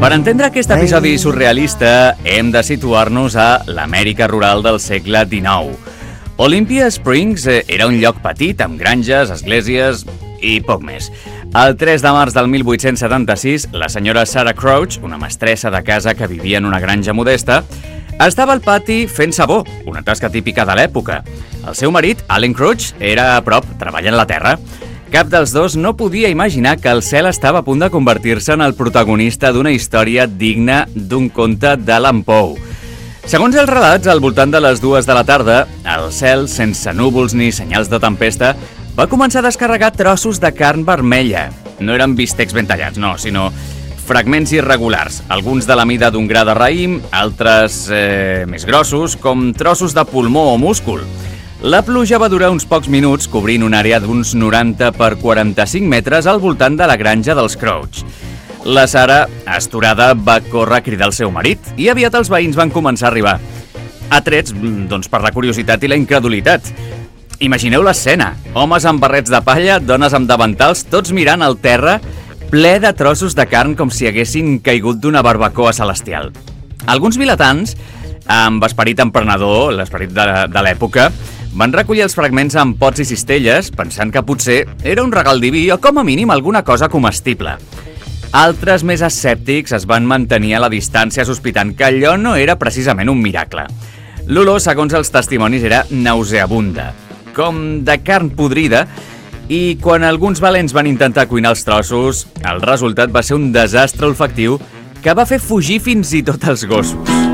Per entendre aquest episodi surrealista, hem de situar-nos a l'Amèrica rural del segle XIX. Olympia Springs era un lloc petit amb granges, esglésies i poc més. El 3 de març del 1876, la senyora Sarah Crouch, una mestressa de casa que vivia en una granja modesta, estava al pati fent sabó, una tasca típica de l'època. El seu marit, Allen Crouch, era a prop, treballant la terra. Cap dels dos no podia imaginar que el cel estava a punt de convertir-se en el protagonista d'una història digna d'un conte d'Allan Poe. Segons els relats, al voltant de les 2 de la tarda, el cel, sense núvols ni senyals de tempesta, va començar a descarregar trossos de carn vermella. No eren bistecs ben tallats, no, sinó fragments irregulars, alguns de la mida d'un gra de raïm, altres més grossos, com trossos de pulmó o múscul. La pluja va durar uns pocs minuts, cobrint una àrea d'uns 90 per 45 metres al voltant de la granja dels Crouch. La Sara, astorada, va córrer a cridar el seu marit i aviat els veïns van començar a arribar. Atrets, doncs, per la curiositat i la incredulitat. Imagineu l'escena. Homes amb barrets de palla, dones amb davantals, tots mirant al terra, ple de trossos de carn com si haguessin caigut d'una barbacoa celestial. Alguns vilatans, amb esperit emprenedor, l'esperit de l'època, van recollir els fragments en pots i cistelles, pensant que potser era un regal diví o com a mínim alguna cosa comestible. Altres més escèptics es van mantenir a la distància sospitant que allò no era precisament un miracle. L'olor, segons els testimonis, era nauseabunda, com de carn podrida, i quan alguns valents van intentar cuinar els trossos, el resultat va ser un desastre olfactiu que va fer fugir fins i tot els gossos.